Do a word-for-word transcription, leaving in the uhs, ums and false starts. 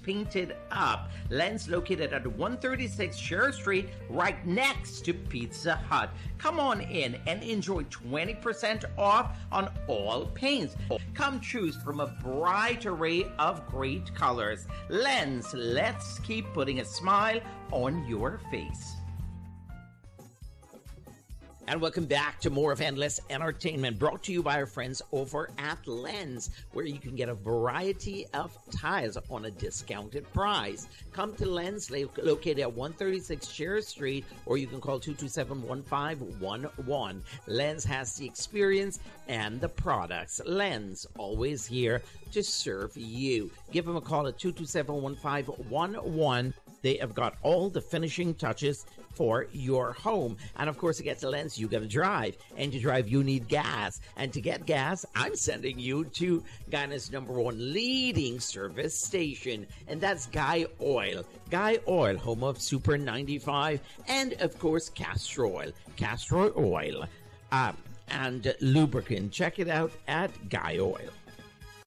painted up. Lens located at one thirty-six Sher Street, right next to Pizza Hut. Come on in and enjoy twenty percent off on all paints. Come choose from a bright array of great colors. Lens, let's keep putting a smile on your face. And welcome back to more of Endless Entertainment, brought to you by our friends over at Lens, where you can get a variety of tiles on a discounted price. Come to Lens, located at one thirty-six Sher Street, or you can call two two seven, one five one one. Lens has the experience and the products. Lens, always here to serve you. Give them a call at two two seven, one five one one. They have got all the finishing touches for your home. And of course, to get to Lens, you got to drive. And to drive, you need gas. And to get gas, I'm sending you to Guyana's number one leading service station. And that's Guy Oil. Guy Oil, home of Super ninety-five. And of course, Castor Oil. Castor Oil. Uh, and lubricant. Check it out at Guy Oil.